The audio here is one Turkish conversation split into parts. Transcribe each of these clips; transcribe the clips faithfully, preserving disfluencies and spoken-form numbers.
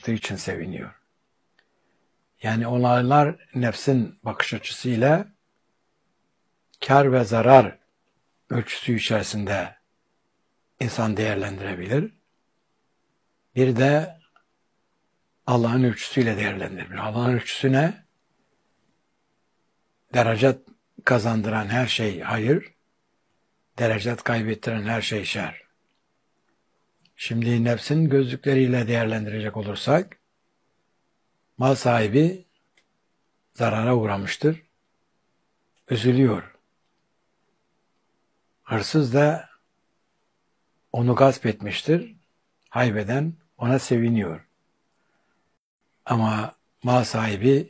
ulaştığı için seviniyor. Yani olaylar nefsin bakış açısıyla kar ve zarar ölçüsü içerisinde insan değerlendirebilir. Bir de Allah'ın ölçüsüyle değerlendirebilir. Allah'ın ölçüsü ne? Derecet kazandıran her şey hayır, derecet kaybettiren her şey şer. Şimdi nefsin gözlükleriyle değerlendirecek olursak, mal sahibi zarara uğramıştır, üzülüyor. Hırsız da onu gasp etmiştir, haybeden ona seviniyor. Ama mal sahibi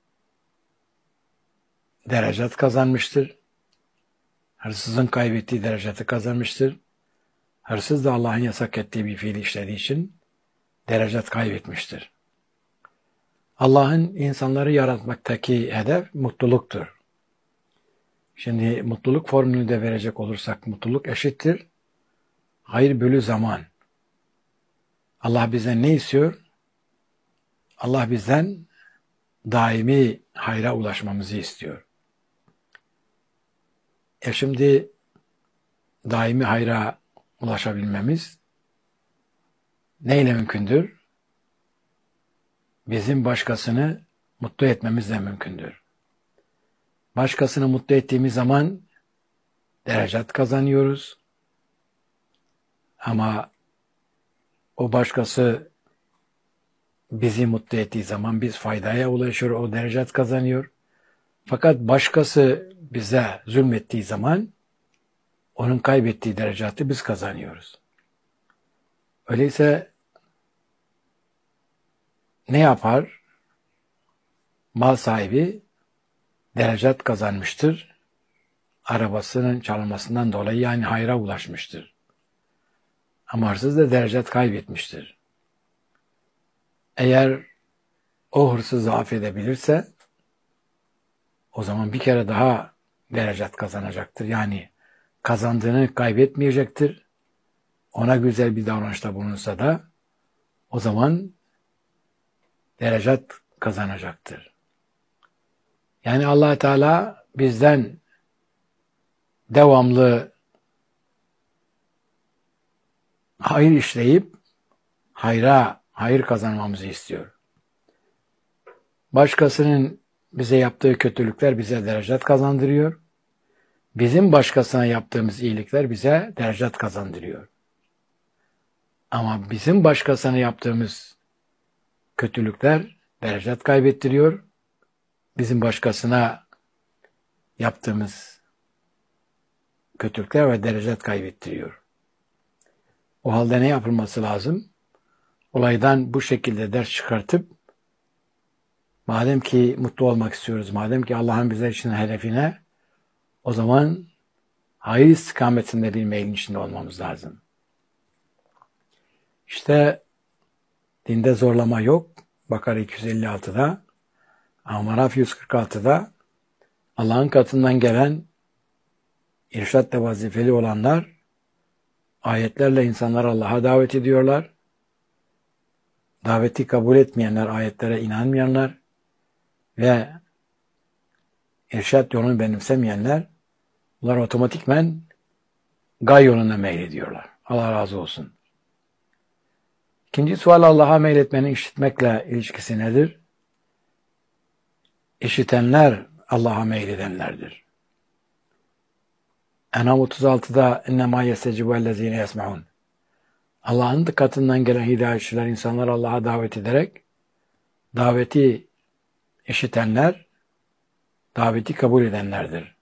derecet kazanmıştır, hırsızın kaybettiği dereceti kazanmıştır. Hırsız da Allah'ın yasak ettiği bir fiil işlediği için derecet kaybetmiştir. Allah'ın insanları yaratmaktaki hedef mutluluktur. Şimdi mutluluk formülünü de verecek olursak mutluluk eşittir hayır bölü zaman. Allah bizden ne istiyor? Allah bizden daimi hayra ulaşmamızı istiyor. E şimdi daimi hayra ulaşabilmemiz neyle mümkündür? Bizim başkasını mutlu etmemizle mümkündür. Başkasını mutlu ettiğimiz zaman derecet kazanıyoruz. Ama o başkası bizi mutlu ettiği zaman biz faydaya ulaşıyor, o derecet kazanıyor. Fakat başkası bize zulmettiği zaman onun kaybettiği derecatı biz kazanıyoruz. Öyleyse ne yapar? Mal sahibi derecet kazanmıştır. Arabasının çalınmasından dolayı yani hayra ulaşmıştır. Ama hırsız da derecet kaybetmiştir. Eğer o hırsızı affedebilirse o zaman bir kere daha derecet kazanacaktır. Yani kazandığını kaybetmeyecektir. Ona güzel bir davranışta bulunursa da o zaman derecet kazanacaktır. Yani Allah Teala bizden devamlı hayır işleyip hayra, hayır kazanmamızı istiyor. Başkasının bize yaptığı kötülükler bize derecet kazandırıyor. Bizim başkasına yaptığımız iyilikler bize derecet kazandırıyor. Ama bizim başkasına yaptığımız kötülükler derecet kaybettiriyor. Bizim başkasına yaptığımız kötülükler ve derecet kaybettiriyor. O halde ne yapılması lazım? Olaydan bu şekilde ders çıkartıp madem ki mutlu olmak istiyoruz, madem ki Allah'ın bizler için hedefine, o zaman hayır istikametinde bir meylin içinde olmamız lazım. İşte dinde zorlama yok. Bakara iki yüz elli altıda, Amaraf yüz kırk altıda Allah'ın katından gelen irşat ve vazifeli olanlar ayetlerle insanları Allah'a davet ediyorlar. Daveti kabul etmeyenler, ayetlere inanmayanlar ve irşat yolunu benimsemeyenler bunlar otomatikmen gay yoluna meylediyorlar. Allah razı olsun. İkinci sual, Allah'a meyletmenin işitmekle ilişkisi nedir? İşitenler Allah'a meyledenlerdir. En'am otuz altıda اِنَّمَا يَسَجِبُ اَلَّذ۪ينَ يَسْمَعُونَ Allah'ın katından gelen hidayetçiler insanlar Allah'a davet ederek daveti işitenler, daveti kabul edenlerdir.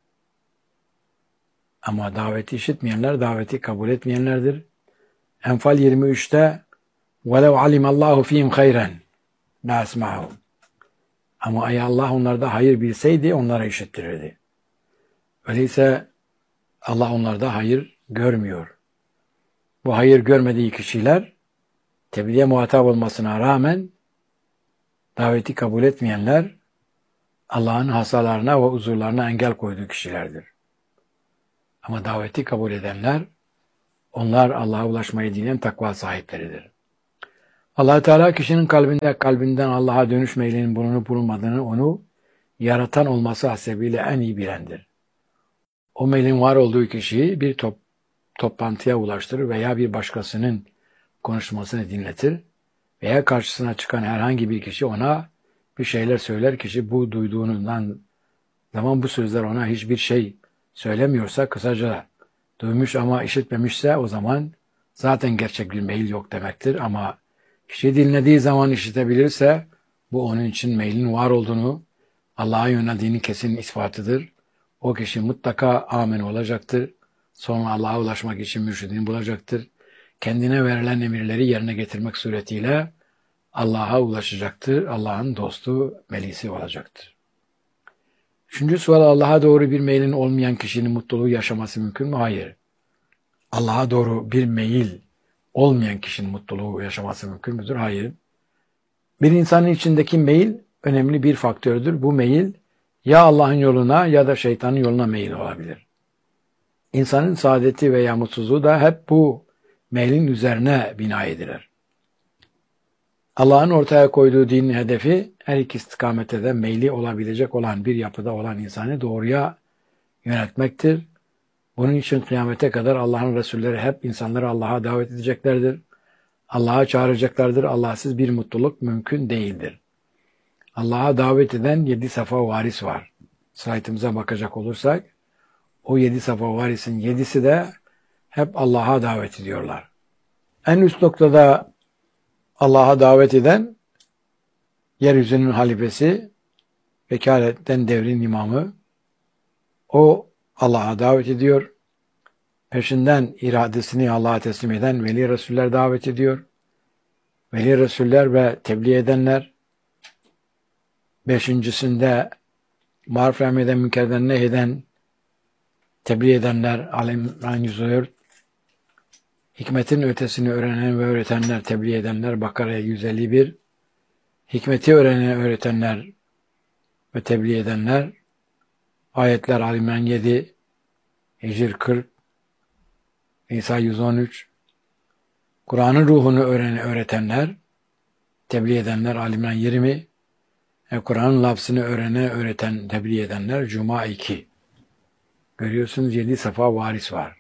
Ama daveti işitmeyenler, daveti kabul etmeyenlerdir. Enfal yirmi üçte وَلَوْ عَلِمَ اللّٰهُ ف۪يهِمْ خَيْرًا لَاَسْمَعُهُ Ama eğer Allah onlarda hayır bilseydi onlara işittirirdi. Öyleyse Allah onlarda hayır görmüyor. Bu hayır görmediği kişiler tebliğe muhatap olmasına rağmen daveti kabul etmeyenler Allah'ın hasalarına ve huzurlarına engel koyduğu kişilerdir. Ama daveti kabul edenler onlar Allah'a ulaşmayı dileyen takva sahipleridir. Allah Teala kişinin kalbinde kalbinden Allah'a dönüş meylinin bulunup bulunmadığını onu yaratan olması hasebiyle en iyi bilendir. O meylin var olduğu kişiyi bir top, toplantıya ulaştırır veya bir başkasının konuşmasını dinletir veya karşısına çıkan herhangi bir kişi ona bir şeyler söyler. Kişi bu duyduğundan zaman bu sözler ona hiçbir şey söylemiyorsa, kısaca duymuş ama işitmemişse o zaman zaten gerçek bir meyil yok demektir. Ama kişi dinlediği zaman işitebilirse bu onun için meylin var olduğunu, Allah'a yöneldiğinin kesin ispatıdır. O kişi mutlaka amin olacaktır. Sonra Allah'a ulaşmak için mürşidini bulacaktır. Kendine verilen emirleri yerine getirmek suretiyle Allah'a ulaşacaktır. Allah'ın dostu, velisi olacaktır. Üçüncü sual, Allah'a doğru bir meylin olmayan kişinin mutluluğu yaşaması mümkün mü? Hayır. Allah'a doğru bir meyil olmayan kişinin mutluluğu yaşaması mümkün müdür? Hayır. Bir insanın içindeki meyil önemli bir faktördür. Bu meyil ya Allah'ın yoluna ya da şeytanın yoluna meyil olabilir. İnsanın saadeti veya mutsuzluğu da hep bu meylin üzerine bina edilir. Allah'ın ortaya koyduğu dinin hedefi her iki istikamette de meyli olabilecek olan bir yapıda olan insanı doğruya yöneltmektir. Bunun için kıyamete kadar Allah'ın Resulleri hep insanları Allah'a davet edeceklerdir. Allah'a çağıracaklardır. Allahsız bir mutluluk mümkün değildir. Allah'a davet eden yedi safa varis var. Slaytımıza bakacak olursak, o yedi safa varisin yedisi de hep Allah'a davet ediyorlar. En üst noktada Allah'a davet eden, yeryüzünün halifesi, vekaletten devrin imamı, o Allah'a davet ediyor. Peşinden iradesini Allah'a teslim eden veli Resuller davet ediyor. Veli Resuller ve tebliğ edenler. Beşincisinde maruf emreden, münkerden nehyen, tebliğ edenler, Ali İmran yüz dört. Hikmetin ötesini öğrenen ve öğretenler, tebliğ edenler, Bakara yüz elli bir. Hikmeti öğrenen, öğretenler ve tebliğ edenler, ayetler Ali İmran yedi, Hicr kırk, İsa yüz on üç. Kur'an'ın ruhunu öğrenen, öğretenler, tebliğ edenler Ali İmran yirmi. E, Kur'an'ın lafzını öğrenen, öğreten, tebliğ edenler Cuma iki. Görüyorsunuz yedi safa varis var.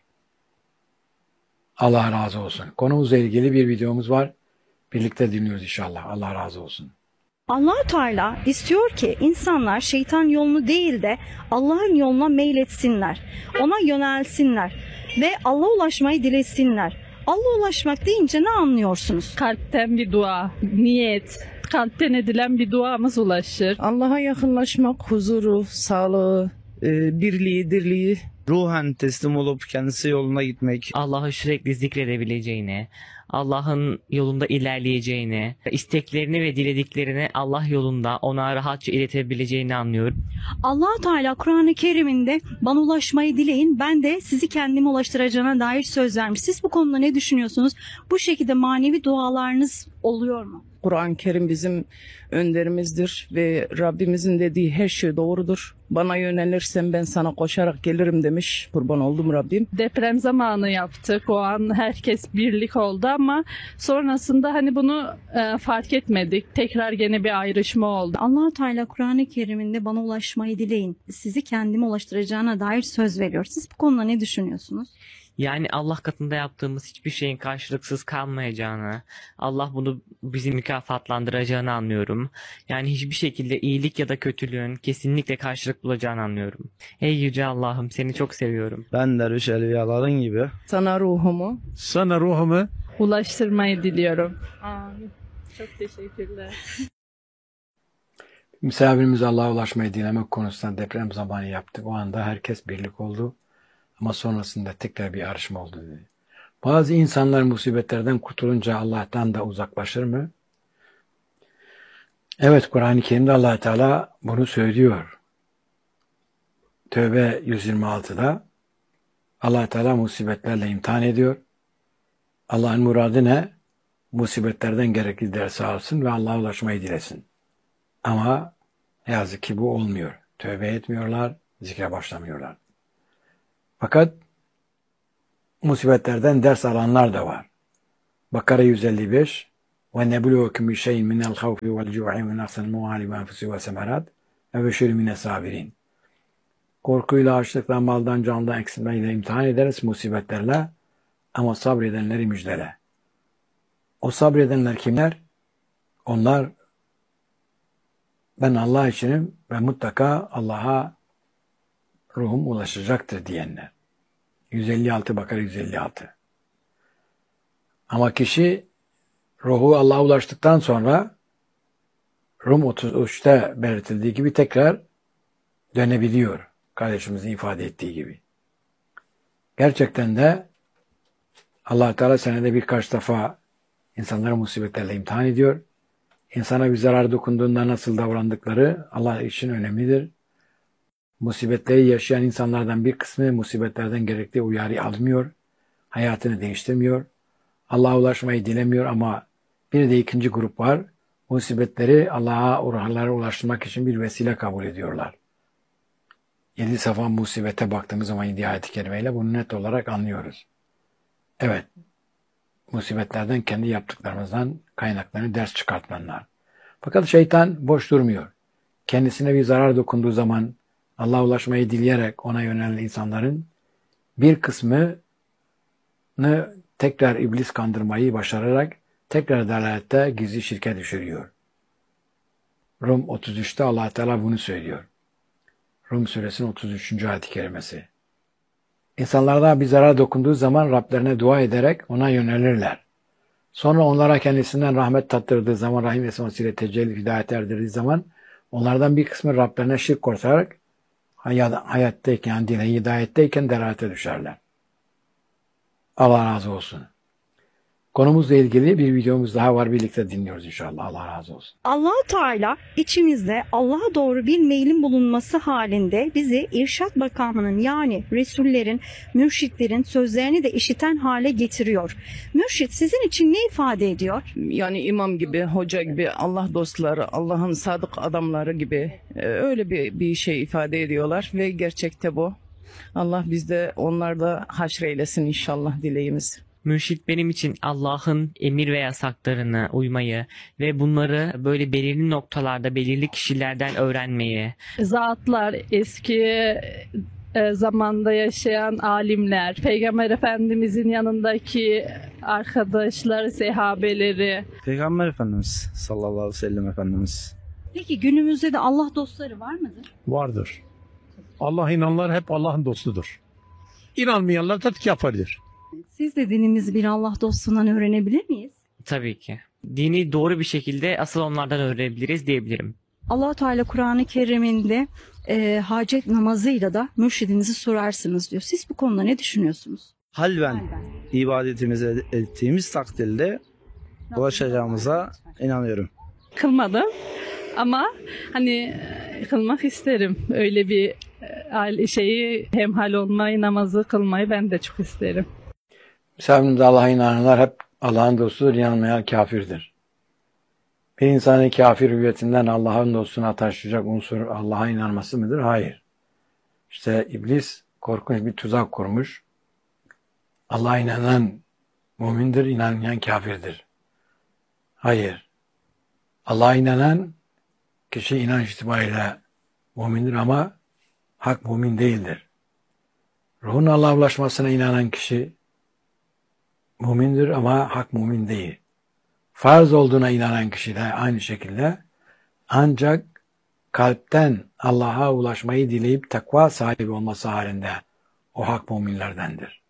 Allah razı olsun. Konumuzla ilgili bir videomuz var. Birlikte dinliyoruz inşallah. Allah razı olsun. Allah-u Teala istiyor ki insanlar şeytan yolunu değil de Allah'ın yoluna meyletsinler. Ona yönelsinler ve Allah'a ulaşmayı dilesinler. Allah'a ulaşmak deyince ne anlıyorsunuz? Kalpten bir dua, niyet, kalpten edilen bir duamız ulaşır. Allah'a yakınlaşmak, huzuru, sağlığı, e, birliği, dirliği. Ruhen teslim olup kendisi yoluna gitmek. Allah'ı sürekli zikredebileceğini, Allah'ın yolunda ilerleyeceğini, isteklerini ve dilediklerini Allah yolunda ona rahatça iletebileceğini anlıyorum. Allah-u Teala Kur'an-ı Kerim'inde bana ulaşmayı dileyin, ben de sizi kendime ulaştıracağına dair söz vermiş. Siz bu konuda ne düşünüyorsunuz? Bu şekilde manevi dualarınız oluyor mu? Kur'an-ı Kerim bizim önderimizdir ve Rabbimizin dediği her şey doğrudur. Bana yönelirsen ben sana koşarak gelirim demiş. Kurban oldum Rabbim. Deprem zamanı yaptık. O an herkes birlik oldu ama sonrasında hani bunu e, fark etmedik. Tekrar gene bir ayrışma oldu. Allah-u Teala Kur'an-ı Kerim'inde bana ulaşmayı dileyin, sizi kendime ulaştıracağına dair söz veriyor. Siz bu konuda ne düşünüyorsunuz? Yani Allah katında yaptığımız hiçbir şeyin karşılıksız kalmayacağını, Allah bunu bizi mükafatlandıracağını anlıyorum. Yani hiçbir şekilde iyilik ya da kötülüğün kesinlikle karşılık bulacağını anlıyorum. Ey Yüce Allah'ım, seni çok seviyorum. Ben de Rüşelviyaların gibi. Sana ruhumu, Sana ruhumu Ulaştırmayı diliyorum. Amin. Çok teşekkürler. Misafirimiz Allah'a ulaşmayı dilemek konusunda deprem zamanı yaptık. O anda herkes birlik oldu. Ama sonrasında tekrar bir ayrışma oldu dedi. Bazı insanlar musibetlerden kurtulunca Allah'tan da uzaklaşır mı? Evet, Kur'an-ı Kerim'de Allah Teala bunu söylüyor. Tövbe yüz yirmi altıda Allah Teala musibetlerle imtihan ediyor. Allah'ın muradı ne? Musibetlerden gerekli ders alsın ve Allah'a ulaşmayı dilesin. Ama ne yazık ki bu olmuyor. Tövbe etmiyorlar, zikre başlamıyorlar. Fakat musibetlerden ders alanlar da var. Bakara yüz elli beş, ve nebluvekum bi şey'in minel havfi vel cu'i ve naqsin mu'ali ve enfusi ve semerat ve beşir mine sabirin. Korkuyla, açlıkla, maldan, candan eksilmeyle imtihan ederiz, musibetlerle, ama sabredenleri müjdele. O sabredenler kimler? Onlar ben Allah içinim ve mutlaka Allah'a ruhum ulaşacaktır diyenler. yüz elli altı Bakara yüz elli altı. Ama kişi ruhu Allah'a ulaştıktan sonra Rum otuz üçte belirtildiği gibi tekrar dönebiliyor. Kardeşimizin ifade ettiği gibi. Gerçekten de Allah Teala senede birkaç defa insanları musibetlerle imtihan ediyor. İnsana bir zarar dokunduğunda nasıl davrandıkları Allah için önemlidir. Musibetleri yaşayan insanlardan bir kısmı musibetlerden gerektiği uyarı almıyor. Hayatını değiştirmiyor. Allah'a ulaşmayı dilemiyor ama bir de ikinci grup var. Musibetleri Allah'a ruhlara ulaştırmak için bir vesile kabul ediyorlar. Yedi safa musibete baktığımız zaman yedi ayet-i kerimeyle bunu net olarak anlıyoruz. Evet, musibetlerden kendi yaptıklarımızdan kaynaklarını ders çıkartmanlar. Fakat şeytan boş durmuyor. Kendisine bir zarar dokunduğu zaman Allah'a ulaşmayı dileyerek ona yönelen insanların bir kısmını tekrar iblis kandırmayı başararak tekrar dalalette gizli şirke düşürüyor. Rum otuz üçte Allah Teala bunu söylüyor. Rum suresinin otuz üçüncü ayet-i kerimesi. İnsanlarda bir zarar dokunduğu zaman Rablerine dua ederek ona yönelirler. Sonra onlara kendisinden rahmet tattırdığı zaman, rahim esmasıyla tecelli hidayet erdirdiği zaman onlardan bir kısmı Rablerine şirk koşarak hayat, hayattayken, yani dine hidayetteyken delalete düşerler. Allah razı olsun. Konumuzla ilgili bir videomuz daha var. Birlikte dinliyoruz inşallah. Allah razı olsun. Allah-u Teala içimizde Allah'a doğru bir meylin bulunması halinde bizi irşat makamının yani Resullerin, mürşitlerin sözlerini de işiten hale getiriyor. Mürşit sizin için ne ifade ediyor? Yani imam gibi, hoca gibi, Allah dostları, Allah'ın sadık adamları gibi e, öyle bir, bir şey ifade ediyorlar ve gerçekte bu. Allah bizde onlarda haşreylesin inşallah dileğimiz. Mürşit benim için Allah'ın emir ve yasaklarına uymayı ve bunları böyle belirli noktalarda belirli kişilerden öğrenmeyi. Zatlar, eski e, zamanda yaşayan alimler, Peygamber Efendimizin yanındaki arkadaşlar, sahabeleri. Peygamber Efendimiz sallallahu aleyhi ve sellem Efendimiz. Peki günümüzde de Allah dostları var mıdır? Vardır. Allah inananlar hep Allah'ın dostudur. İnanmayanlar da kafirdir. Siz de dinimizi bir Allah dostundan öğrenebilir miyiz? Tabii ki. Dini doğru bir şekilde asıl onlardan öğrenebiliriz diyebilirim. Allah-u Teala Kur'an-ı Kerim'inde e, hacet namazıyla da mürşidinizi sorarsınız diyor. Siz bu konuda ne düşünüyorsunuz? Halven ibadetimizi ettiğimiz takdirde ulaşacağımıza inanıyorum. Kılmadım ama hani e, kılmak isterim. Öyle bir e, şeyi hemhal olmayı, namazı kılmayı ben de çok isterim. Müslümanlar Allah'a inananlar hep Allah'ın dostudur, inanmayan kafirdir. Bir insanın kafir hüviyetinden Allah'ın dostuna taşıyacak unsur Allah'a inanması mıdır? Hayır. İşte iblis korkunç bir tuzak kurmuş. Allah'a inanan mümindir, inanmayan kafirdir. Hayır. Allah'a inanan kişi inanç itibariyle mümindir ama hak mümin değildir. Ruhun Allah'a ulaşmasına inanan kişi mümindir ama hak mümin değil. Farz olduğuna inanan kişi de aynı şekilde ancak kalpten Allah'a ulaşmayı dileyip takva sahibi olması halinde o hak müminlerdendir.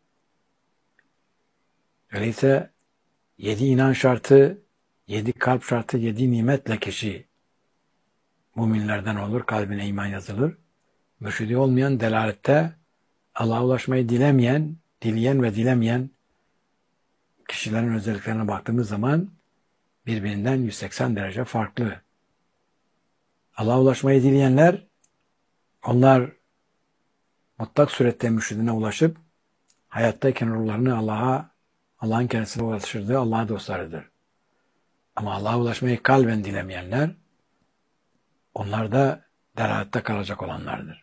Öyleyse yedi inan şartı, yedi kalp şartı, yedi nimetle kişi müminlerden olur, kalbine iman yazılır. Mürşidi olmayan delalette Allah'a ulaşmayı dilemeyen, dileyen ve dilemeyen kişilerin özelliklerine baktığımız zaman birbirinden yüz seksen derece farklı. Allah'a ulaşmayı dileyenler, onlar mutlak surette mürşidine ulaşıp hayattayken ruhlarını Allah'a, Allah'ın kendisine ulaştırdığı Allah'a dostlarıdır. Ama Allah'a ulaşmayı kalben dilemeyenler, onlar da deralette kalacak olanlardır.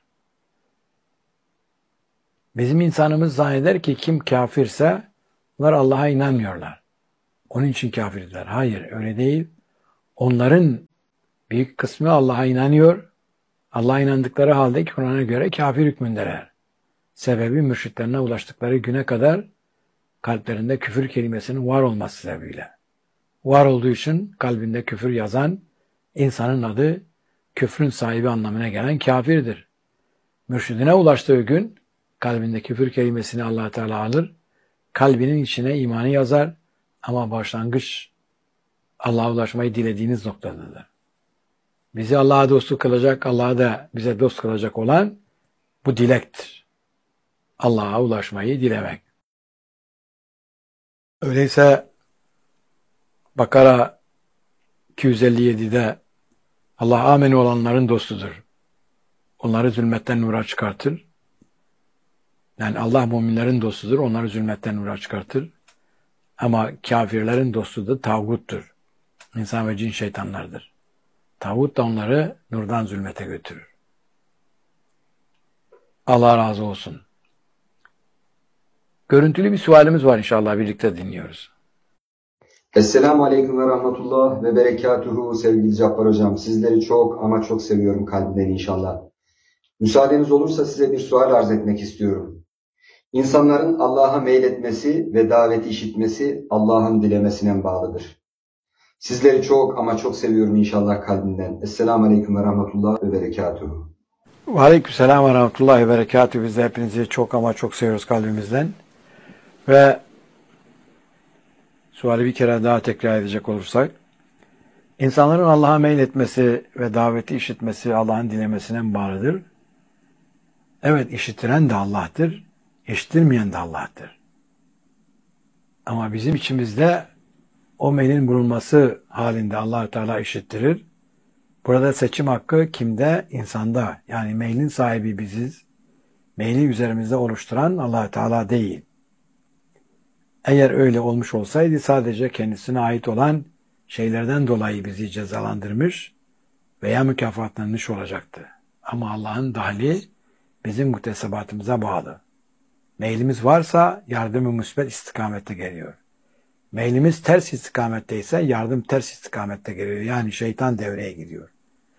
Bizim insanımız zanneder ki kim kafirse onlar Allah'a inanmıyorlar. Onun için kafirler. Hayır, öyle değil. Onların büyük kısmı Allah'a inanıyor. Allah'a inandıkları halde Kur'an'a göre kafir hükmündeler. Sebebi mürşitlerine ulaştıkları güne kadar kalplerinde küfür kelimesinin var olması sebebiyle. Var olduğu için kalbinde küfür yazan insanın adı küfrün sahibi anlamına gelen kafirdir. Mürşidine ulaştığı gün kalbinde küfür kelimesini Allah Teala alır, kalbinin içine imanı yazar ama başlangıç Allah'a ulaşmayı dilediğiniz noktadadır. Bizi Allah'a dostu kılacak, Allah'a da bize dost kılacak olan bu dilektir. Allah'a ulaşmayı dilemek. Öyleyse Bakara iki yüz elli yedi'de Allah ameni olanların dostudur. Onları zulmetten nura çıkartır. Yani Allah müminlerin dostudur, onları zulmetten nura çıkartır. Ama kafirlerin dostu da tağuttur. İnsan ve cin şeytanlardır. Tağut da onları nurdan zulmete götürür. Allah razı olsun. Görüntülü bir sualimiz var, inşallah birlikte dinliyoruz. Esselamu Aleyküm ve Rahmetullah ve Berekatuhu sevgili Cabbar Hocam. Sizleri çok ama çok seviyorum kalbimden inşallah. Müsaadeniz olursa size bir sual arz etmek istiyorum. İnsanların Allah'a meyletmesi ve daveti işitmesi Allah'ın dilemesine bağlıdır. Sizleri çok ama çok seviyorum inşallah kalbimden. Esselamu Aleyküm ve Rahmetullah ve Berekatuhu. Ve Aleykümselam ve Rahmetullah ve Berekatuhu. Biz de hepinizi çok ama çok seviyoruz kalbimizden. Ve suali bir kere daha tekrar edecek olursak, insanların Allah'a meyletmesi ve daveti işitmesi Allah'ın dilemesine bağlıdır. Evet, işitiren de Allah'tır, işittirmeyen de Allah'tır. Ama bizim içimizde o meylin bulunması halinde Allah Teala işittirir. Burada seçim hakkı kimde? İnsanda. Yani meylin sahibi biziz. Meyli üzerimizde oluşturan Allah Teala değil. Eğer öyle olmuş olsaydı sadece kendisine ait olan şeylerden dolayı bizi cezalandırmış veya mükafatlanmış olacaktı. Ama Allah'ın dahli bizim muktesebatımıza bağlı. Meylimiz varsa yardımı müsbet istikamette geliyor. Meylimiz ters istikamette ise yardım ters istikamette geliyor. Yani şeytan devreye giriyor.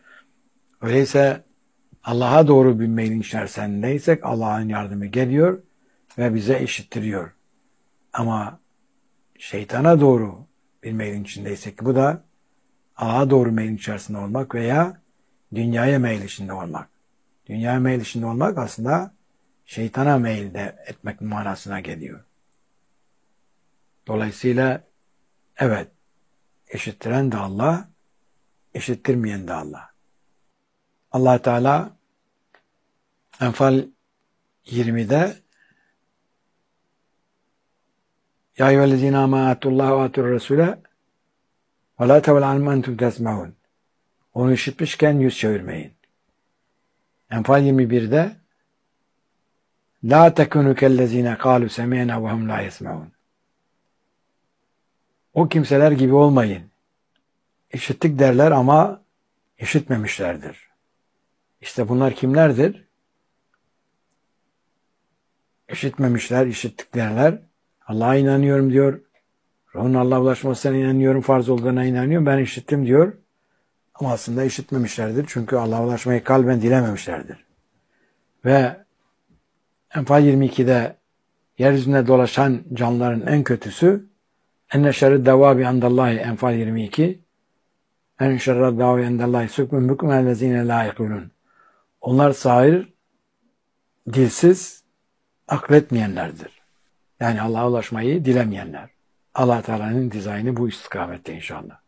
Öyleyse Allah'a doğru bir meylin içerisindeysek Allah'ın yardımı geliyor ve bize işittiriyor. Ama şeytana doğru bir meylin içindeysek bu da Allah'a doğru meylin içerisinde olmak veya dünyaya meyil içinde olmak. Dünyaya meyil içinde olmak aslında şeytana meyil de etmek manasına geliyor. Dolayısıyla evet, işittiren de Allah, işittirmeyen de Allah. Allah Teala Enfal yirmi'de Ya eyyühellezine amâ atullâhe ve atur resûle ve lâ tevel anhum entum tesma'un. Onu işitmişken yüz çevirmeyin. Enfal yirmi bir'de La tekunu kellezine kâlu semî'nâ ve hum lâ yesma'un. O kimseler gibi olmayın. İşittik derler ama işitmemişlerdir. İşte bunlar kimlerdir? İşitmemişler, işittik derler. Allah'a inanıyorum diyor. Ruhun Allah'a ulaşmasına inanıyorum, farz olduğuna inanıyorum. Ben işittim diyor. Ama aslında işitmemişlerdir. Çünkü Allah'a ulaşmayı kalben dilememişlerdir. Ve Enfal yirmi iki'de yeryüzünde dolaşan canlıların en kötüsü enne şerri devabi endallahi Enfal yirmi iki en şerri devabi endallahi sükmün bükmün ellezine la yekulun. Onlar sağır, dilsiz, akletmeyenlerdir. Yani Allah'a ulaşmayı dilemeyenler. Allah Teala'nın dizaynı bu istikamette inşallah.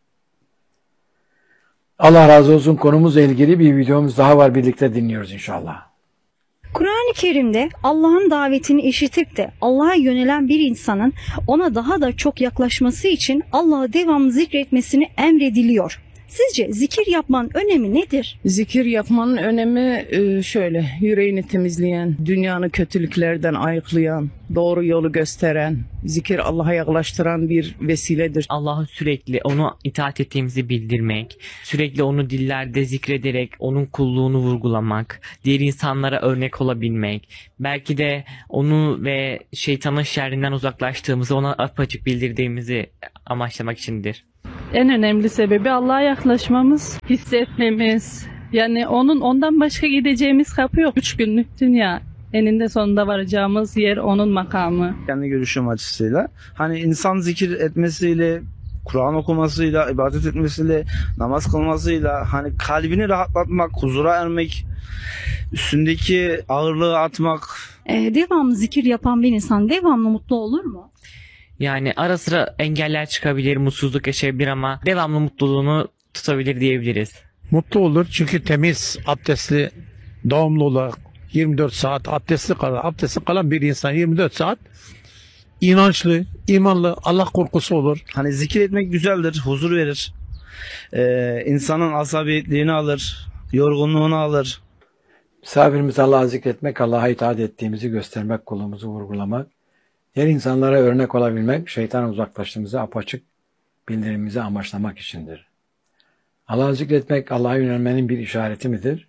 Allah razı olsun, konumuzla ilgili bir videomuz daha var, birlikte dinliyoruz inşallah. Kur'an-ı Kerim'de Allah'ın davetini işitip de Allah'a yönelen bir insanın ona daha da çok yaklaşması için Allah'ı devamlı zikretmesini emrediliyor. Sizce zikir yapmanın önemi nedir? Zikir yapmanın önemi şöyle: yüreğini temizleyen, dünyanı kötülüklerden ayıklayan, doğru yolu gösteren, zikir Allah'a yaklaştıran bir vesiledir. Allah'ı sürekli onu itaat ettiğimizi bildirmek, sürekli onu dillerde zikrederek onun kulluğunu vurgulamak, diğer insanlara örnek olabilmek, belki de onu ve şeytanın şerrinden uzaklaştığımızı ona apaçık bildirdiğimizi amaçlamak içindir. En önemli sebebi Allah'a yaklaşmamız, hissetmemiz. Yani onun ondan başka gideceğimiz kapı yok. Üç günlük dünya. Eninde sonunda varacağımız yer onun makamı. Kendi görüşüm açısıyla. Hani insan zikir etmesiyle, Kur'an okumasıyla, ibadet etmesiyle, namaz kılmasıyla hani kalbini rahatlatmak, huzura ermek, üstündeki ağırlığı atmak. Ee, devamlı zikir yapan bir insan devamlı mutlu olur mu? Yani ara sıra engeller çıkabilir, mutsuzluk yaşayabilir ama devamlı mutluluğunu tutabilir diyebiliriz. Mutlu olur çünkü temiz, abdestli, devamlı olarak yirmi dört saat abdestli kalan, abdestli kalan bir insan yirmi dört saat inançlı, imanlı, Allah korkusu olur. Hani zikir etmek güzeldir, huzur verir. Ee, insanın asabiyetliğini alır, yorgunluğunu alır. Misafirimiz Allah'ı zikretmek, Allah'a itaat ettiğimizi göstermek, kulumuzu vurgulamak, diğer insanlara örnek olabilmek, şeytan uzaklaştığımızı apaçık bildirimimizi amaçlamak içindir. Allah'ı zikretmek, Allah'a yönelmenin bir işareti midir?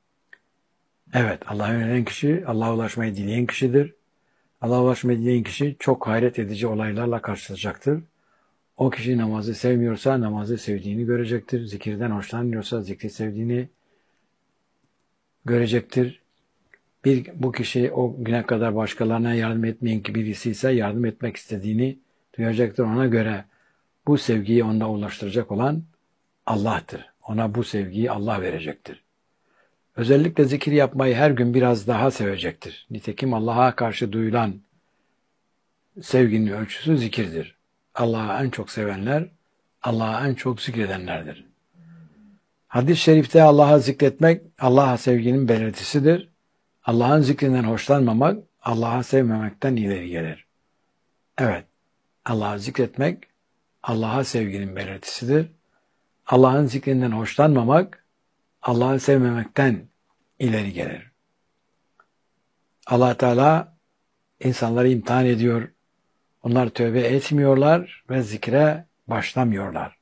Evet, Allah'a yönelen kişi, Allah'a ulaşmayı dileyen kişidir. Allah'a ulaşmayı dileyen kişi çok hayret edici olaylarla karşılaşacaktır. O kişi namazı sevmiyorsa namazı sevdiğini görecektir. Zikirden hoşlanmıyorsa zikri sevdiğini görecektir. Bir, bu kişi o güne kadar başkalarına yardım etmeyen birisi ise yardım etmek istediğini duyacaktır. Ona göre bu sevgiyi onda ulaştıracak olan Allah'tır. Ona bu sevgiyi Allah verecektir. Özellikle zikir yapmayı her gün biraz daha sevecektir. Nitekim Allah'a karşı duyulan sevginin ölçüsü zikirdir. Allah'ı en çok sevenler, Allah'a en çok zikredenlerdir. Hadis-i şerifte Allah'a zikretmek, Allah'a sevginin belirtisidir. Allah'ın zikrinden hoşlanmamak, Allah'a sevmemekten ileri gelir. Evet, Allah'a zikretmek, Allah'a sevginin belirtisidir. Allah'ın zikrinden hoşlanmamak, Allah'ı sevmemekten ileri gelir. Allah Teala insanları imtihan ediyor. Onlar tövbe etmiyorlar ve zikre başlamıyorlar.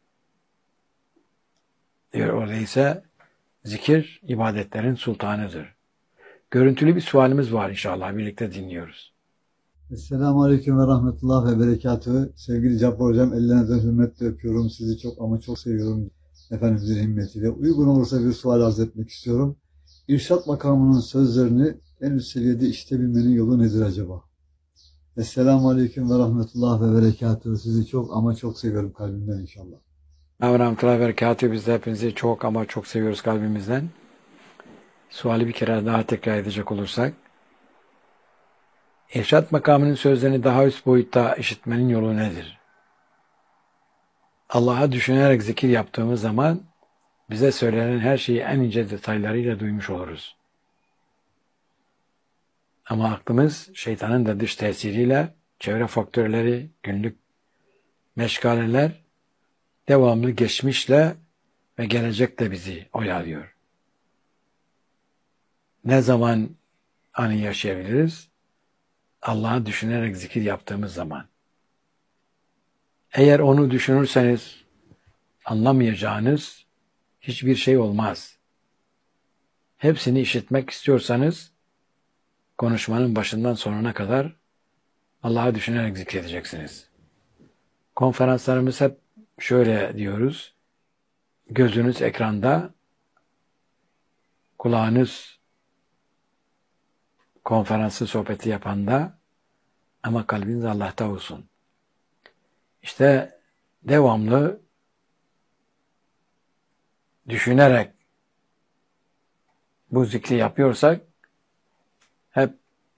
Diyor orada ise zikir ibadetlerin sultanıdır. Görüntülü bir sualimiz var inşallah. Birlikte dinliyoruz. Esselamu Aleyküm ve Rahmetullah ve Berekatühü. Sevgili Cabbar Hocam, ellerinizden hürmetle öpüyorum. Sizi çok ama çok seviyorum. Efendimizin himmetiyle. Uygun olursa bir sual arz etmek istiyorum. İrşad makamının sözlerini en üst seviyede işitebilmenin yolu nedir acaba? Esselamu Aleyküm ve Rahmetullah ve Berekatühü. Sizi çok ama çok seviyorum kalbimden inşallah. Ve Rahmetullah ve Berekatühü. Biz de hepinizi çok ama çok seviyoruz kalbimizden. Suali bir kere daha tekrar edecek olursak. İrşad makamının sözlerini daha üst boyutta işitmenin yolu nedir? Allah'a düşünerek zikir yaptığımız zaman bize söylenen her şeyi en ince detaylarıyla duymuş oluruz. Ama aklımız şeytanın da dış tesiriyle çevre faktörleri, günlük meşgaleler devamlı geçmişle ve gelecekle bizi oyalıyor. Ne zaman anı yaşayabiliriz? Allah'ı düşünerek zikir yaptığımız zaman. Eğer onu düşünürseniz anlamayacağınız hiçbir şey olmaz. Hepsini işitmek istiyorsanız konuşmanın başından sonuna kadar Allah'ı düşünerek zikredeceksiniz. Konferanslarımız hep şöyle diyoruz. Gözünüz ekranda, kulağınız konferansı sohbeti yapanda ama kalbiniz Allah'ta olsun. İşte devamlı düşünerek bu zikri yapıyorsak hep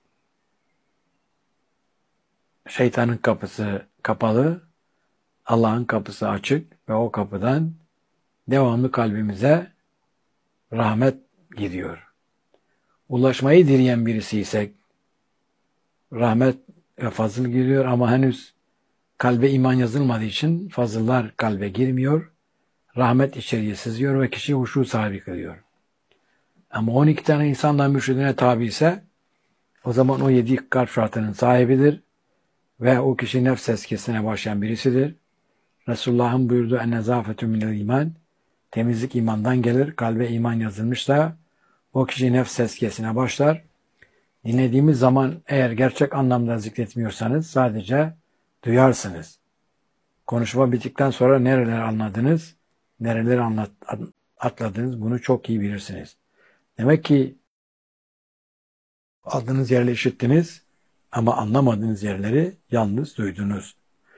şeytanın kapısı kapalı, Allah'ın kapısı açık ve o kapıdan devamlı kalbimize rahmet gidiyor. Ulaşmayı dileyen birisi isek rahmet ve fazıl giriyor ama henüz kalbe iman yazılmadığı için fazıllar kalbe girmiyor, rahmet içeriye sızıyor ve kişi huşu sahibi kılıyor. Ama on iki tane insandan mürşidine tabi ise o zaman o yedi kalp şartının sahibidir ve o kişi nefs tezkiyesine başlayan birisidir. Resulullah'ın buyurduğu en-nezafetü minel iman, temizlik imandan gelir, kalbe iman yazılmışsa o kişi nefs tezkiyesine başlar. Dinlediğimiz zaman eğer gerçek anlamda zikretmiyorsanız sadece duyarsınız. Konuşma bittikten sonra nereleri anladınız, nereleri anlat, atladınız bunu çok iyi bilirsiniz. Demek ki aldığınız yerleri işittiniz ama anlamadığınız yerleri yalnız duydunuz.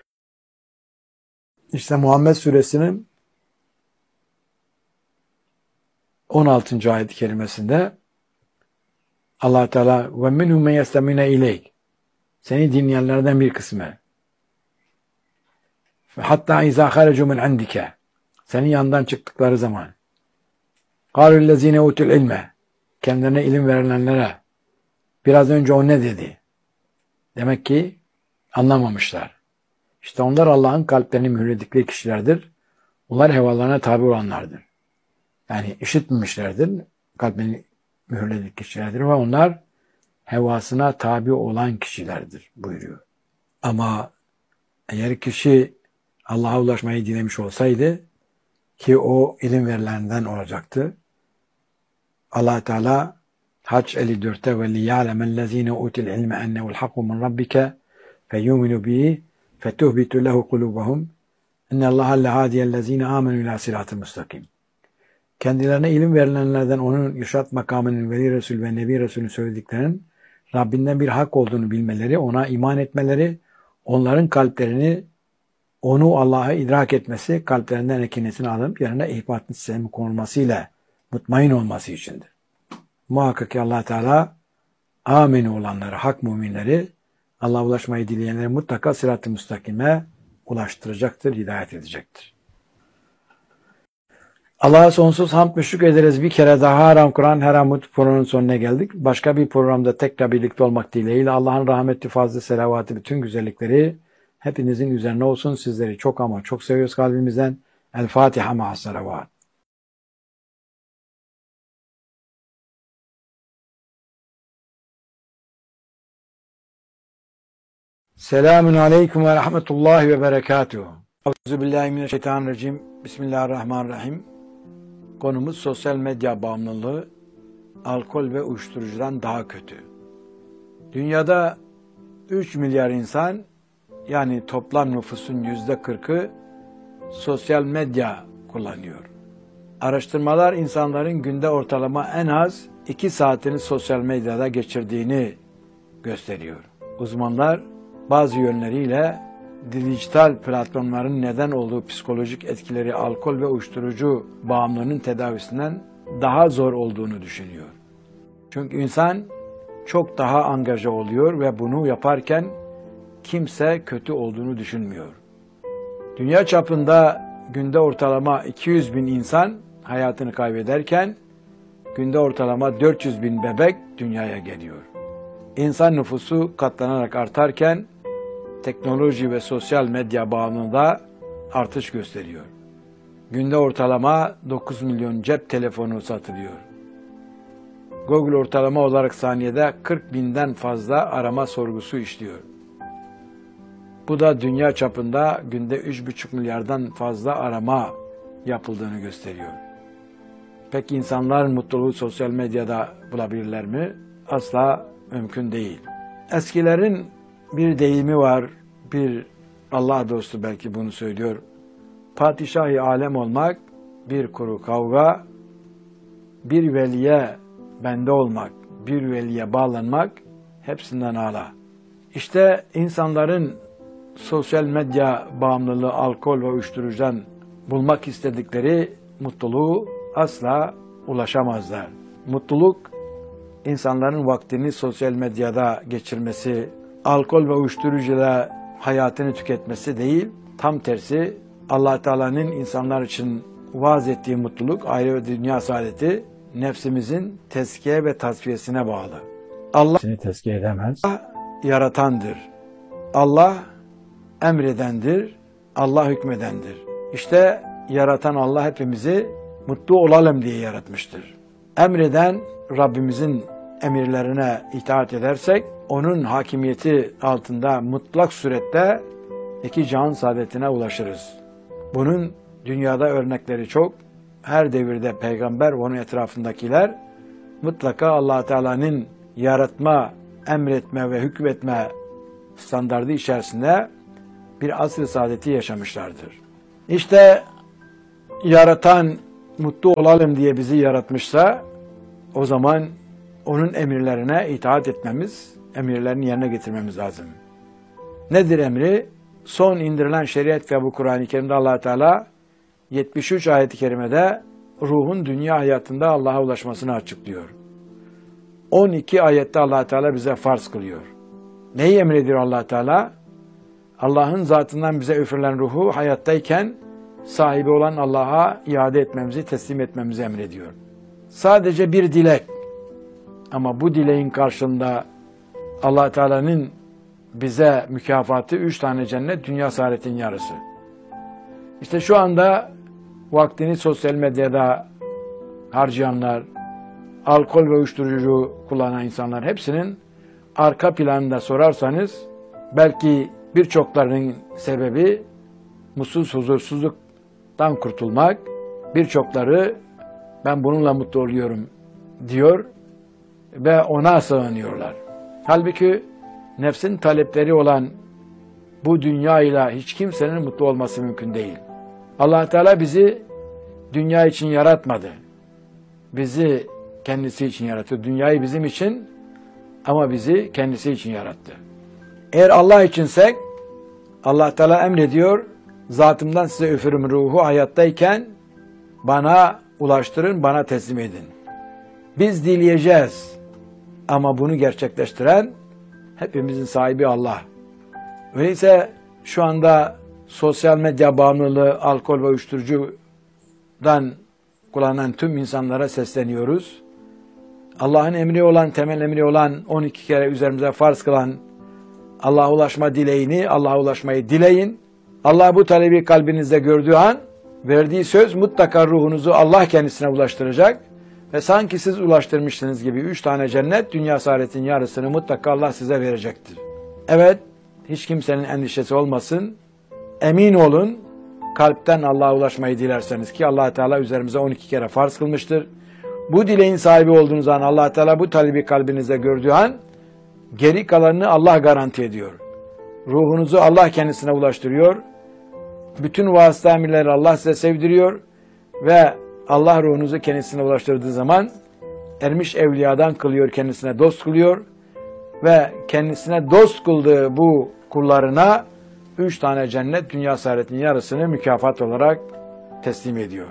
İşte Muhammed Suresinin on altıncı ayet-i kerimesinde Allah Teala ve minhum men yestemine ileyk, seni dinleyenlerden bir kısmı, hatta izâ haracu min indike, senin yanından çıktıkları zaman, kâlullezîne utul ilme, kendilerine ilim verilenlere, biraz önce o ne dedi? Demek ki anlamamışlar. İşte onlar Allah'ın kalplerini mühürledikleri kişilerdir. Onlar hevalarına tabi olanlardır. Yani işitmemişlerdir. Kalbini mühürledik kişilerdir ve onlar hevasına tabi olan kişilerdir buyuruyor. Ama eğer kişi Allah'a ulaşmayı dilemiş olsaydı ki o ilim verilenden olacaktı. Allah Teala Hac elli dörtte ve liya'lemellezine utul ilme ennehu'l hakku min rabbike feyuminu bihi fetuhbitu lehu kulubahum innallaha lehadiyellezine amenu ila sıratı müstakim. Kendilerine ilim verilenlerden onun irşat makamının veli Resul ve Nebi Resul'ün söylediklerinin Rabbinden bir hak olduğunu bilmeleri, ona iman etmeleri, onların kalplerini onu Allah'a idrak etmesi, kalplerinden ekinesini alıp yerine ihbat-ı sistemi konulmasıyla mutmain olması içindir. Muhakkak ki Allah Teala amin olanları, hak müminleri, Allah'a ulaşmayı dileyenleri mutlaka sırat-ı müstakime ulaştıracaktır, hidayet edecektir. Allah'a sonsuz hamd ve şükür ederiz. Bir kere daha Haram Kur'an Heramut programının sonuna geldik. Başka bir programda tekrar birlikte olmak dileğiyle Allah'ın rahmeti, fazlı, selavatı, bütün güzellikleri hepinizin üzerine olsun. Sizleri çok ama çok seviyoruz kalbimizden. El Fatiha ma'as salavat. Selamun aleyküm ve rahmetullahi ve berekatuhu. Euzubillahimineşşeytanirracim. Bismillahirrahmanirrahim. Konumuz sosyal medya bağımlılığı, alkol ve uyuşturucudan daha kötü. Dünyada üç milyar insan, yani toplam nüfusun yüzde kırkı sosyal medya kullanıyor. Araştırmalar insanların günde ortalama en az iki saatini sosyal medyada geçirdiğini gösteriyor. Uzmanlar bazı yönleriyle dijital platformların neden olduğu psikolojik etkileri alkol ve uyuşturucu bağımlılığının tedavisinden daha zor olduğunu düşünüyor. Çünkü insan çok daha angaja oluyor ve bunu yaparken kimse kötü olduğunu düşünmüyor. Dünya çapında günde ortalama iki yüz bin insan hayatını kaybederken günde ortalama dört yüz bin bebek dünyaya geliyor. İnsan nüfusu katlanarak artarken teknoloji ve sosyal medya bağımlılığında artış gösteriyor. Günde ortalama dokuz milyon cep telefonu satılıyor. Google ortalama olarak saniyede kırk binden fazla arama sorgusu işliyor. Bu da dünya çapında günde üç buçuk milyardan fazla arama yapıldığını gösteriyor. Peki insanlar mutluluğu sosyal medyada bulabilirler mi? Asla mümkün değil. Eskilerin bir deyimi var, bir Allah dostu belki bunu söylüyor. Padişah-ı alem olmak, bir kuru kavga, bir veliye bende olmak, bir veliye bağlanmak hepsinden âlâ. İşte insanların sosyal medya bağımlılığı, alkol ve uyuşturucudan bulmak istedikleri mutluluğu asla ulaşamazlar. Mutluluk, insanların vaktini sosyal medyada geçirmesi, alkol ve uyuşturucuyla hayatını tüketmesi değil, tam tersi Allah Teala'nın insanlar için vaaz ettiği mutluluk, ahiret ve dünya saadeti nefsimizin tezkiye ve tasfiyesine bağlı. Allah seni tezkiye edemez. Allah yaratandır. Allah emredendir. Allah hükmedendir. İşte yaratan Allah hepimizi mutlu olalım diye yaratmıştır. Emreden Rabbimizin emirlerine itaat edersek, onun hakimiyeti altında mutlak surette iki cihan saadetine ulaşırız. Bunun dünyada örnekleri çok. Her devirde peygamber ve onun etrafındakiler mutlaka Allah Teala'nın yaratma, emretme ve hükmetme standardı içerisinde bir asr-ı saadeti yaşamışlardır. İşte yaratan mutlu olalım diye bizi yaratmışsa o zaman onun emirlerine itaat etmemiz, emirlerini yerine getirmemiz lazım. Nedir emri? Son indirilen şeriat ve bu Kur'an-ı Kerim'de Allah Teala yetmiş üç ayet-i kerimede ruhun dünya hayatında Allah'a ulaşmasını açıklıyor. on iki ayette Allah Teala bize farz kılıyor. Neyi emrediyor Allah Teala? Allah'ın zatından bize üfürülen ruhu hayattayken sahibi olan Allah'a iade etmemizi, teslim etmemizi emrediyor. Sadece bir dilek. Ama bu dileğin karşılığında Allah Teala'nın bize mükafatı üç tane cennet, dünya saadetin yarısı. İşte şu anda vaktini sosyal medyada harcayanlar, alkol ve uyuşturucu kullanan insanlar hepsinin arka planında sorarsanız belki birçoklarının sebebi mutsuz, huzursuzluktan kurtulmak, birçokları ben bununla mutlu oluyorum diyor ve ona sığınıyorlar. Halbuki nefsin talepleri olan bu dünyayla hiç kimsenin mutlu olması mümkün değil. Allah Teala bizi dünya için yaratmadı. Bizi kendisi için yarattı. Dünyayı bizim için ama bizi kendisi için yarattı. Eğer Allah içinsek Allah Teala emrediyor, zatımdan size üfürüm ruhu hayattayken bana ulaştırın, bana teslim edin. Biz dileyeceğiz ama bunu gerçekleştiren hepimizin sahibi Allah. Öyleyse şu anda sosyal medya bağımlılığı, alkol ve uyuşturucudan kullanan tüm insanlara sesleniyoruz. Allah'ın emri olan, temel emri olan on iki kere üzerimize farz kılan Allah'a ulaşma dileğini, Allah'a ulaşmayı dileyin. Allah bu talebi kalbinizde gördüğü an verdiği söz mutlaka ruhunuzu Allah kendisine ulaştıracak ve sanki siz ulaştırmışsınız gibi üç tane cennet, dünya saadetin yarısını mutlaka Allah size verecektir. Evet, hiç kimsenin endişesi olmasın. Emin olun, kalpten Allah'a ulaşmayı dilerseniz ki Allah Teala üzerimize on iki kere farz kılmıştır. Bu dileğin sahibi olduğunuz an Allah Teala bu talebi kalbinizde gördüğü an geri kalanını Allah garanti ediyor. Ruhunuzu Allah kendisine ulaştırıyor. Bütün vasıta emirleri Allah size sevdiriyor ve Allah ruhunuzu kendisine ulaştırdığı zaman ermiş evliyadan kılıyor, kendisine dost kılıyor ve kendisine dost kıldığı bu kullarına üç tane cennet, dünya saadetinin yarısını mükafat olarak teslim ediyor.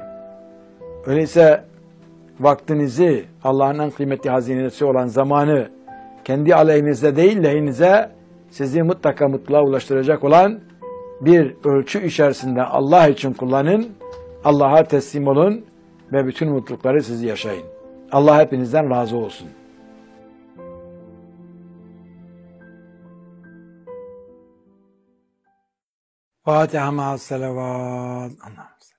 Öyleyse vaktinizi, Allah'ın en kıymetli hazinesi olan zamanı kendi aleyhinizde değil lehinize sizi mutlaka mutluluğa ulaştıracak olan bir ölçü içerisinde Allah için kullanın, Allah'a teslim olun ve bütün mutlulukları sizi yaşayın. Allah hepinizden razı olsun. Fatiha ma'as salavat.